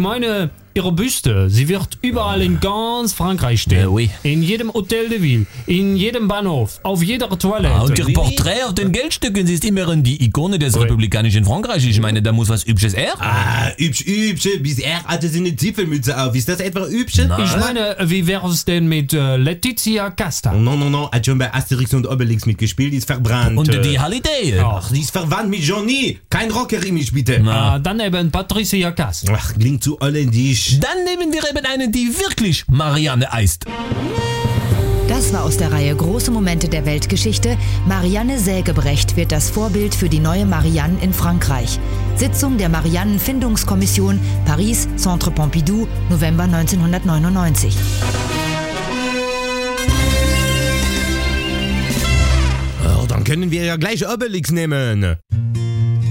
meine, ihre Büste, sie wird überall in ganz Frankreich stehen. Oui. In jedem Hotel de Ville, in jedem Bahnhof, auf jeder Toilette. Und ihr Porträt auf den Geldstücken, sie ist immerhin die Ikone des republikanischen Frankreich. Ich meine, da muss was Übsches her. Hübsch. Bis hatte sie eine Zipfelmütze auf. Ist das etwa hübsch? Ich meine, wie wäre es denn mit Letizia Casta? No. Hat schon bei Asterix und Obelix mitgespielt, die ist verbrannt. Und die Hallyday. Ach, die ist verwandt mit Johnny. Kein Rocker-Image, bitte. Dann eben Patricia Cass. Ach, klingt zu holländisch. Dann nehmen wir eben eine, die wirklich Marianne heißt. Das war aus der Reihe Große Momente der Weltgeschichte. Marianne Sägebrecht wird das Vorbild für die neue Marianne in Frankreich. Sitzung der Mariannenfindungskommission, Paris, Centre Pompidou, November 1999. Oh, dann können wir ja gleich Obelix nehmen.